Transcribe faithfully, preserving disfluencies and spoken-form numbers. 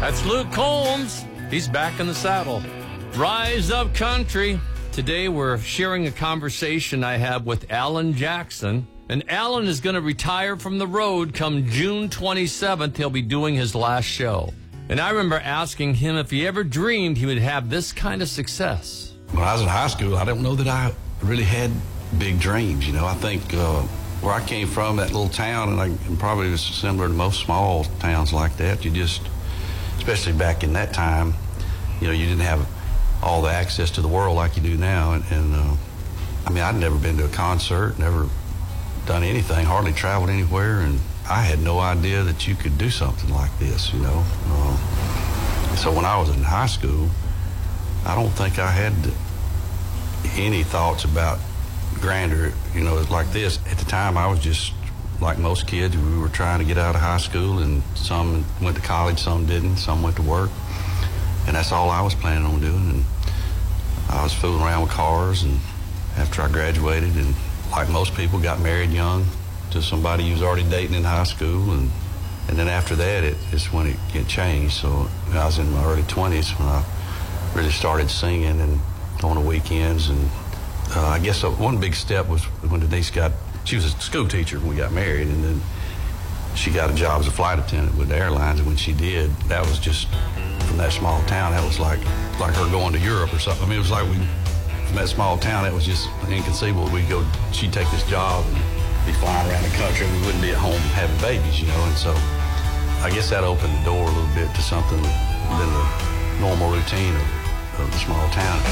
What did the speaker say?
That's Luke Combs. He's back in the saddle. Rise Up Country. Today we're sharing a conversation I had with Alan Jackson. And Alan is going to retire from the road come June twenty-seventh. He'll be doing his last show. And I remember asking him if he ever dreamed he would have this kind of success. When I was in high school, I don't know that I really had big dreams. You know, I think uh, where I came from, that little town, and, I, and probably was similar to most small towns like that, you just, especially back in that time, you know, you didn't have all the access to the world like you do now. And, and uh, I mean, I'd never been to a concert, never done anything, hardly traveled anywhere, and I had no idea that you could do something like this, you know. Uh, so when I was in high school, I don't think I had any thoughts about grandeur, you know, like this. At the time, I was just like most kids. We were trying to get out of high school, and some went to college, some didn't, some went to work. And that's all I was planning on doing. And I was fooling around with cars, and after I graduated, and like most people, got married young to somebody who was already dating in high school. And and then after that, it, it's when it, it changed. So I was in my early twenties when I really started singing and on the weekends. And uh, I guess one big step was when Denise got, she was a school teacher when we got married, and then she got a job as a flight attendant with the airlines. And when she did, that was just, from that small town, that was like like her going to Europe or something. I mean, it was like we, from that small town, that was just inconceivable. We'd go, she'd take this job and be flying around the country, and we wouldn't be at home having babies, you know. And so I guess that opened the door a little bit to something than the normal routine of, of the small town.